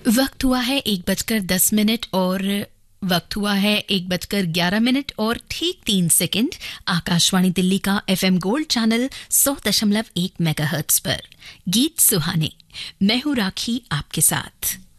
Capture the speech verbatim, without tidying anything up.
वक्त हुआ है एक बजकर दस मिनट और वक्त हुआ है एक बजकर ग्यारह मिनट और ठीक तीन सेकंड। आकाशवाणी दिल्ली का एफएम गोल्ड चैनल सौ दशमलव एक मेगाहर्ट्ज पर गीत सुहाने। मैं हूं राखी आपके साथ।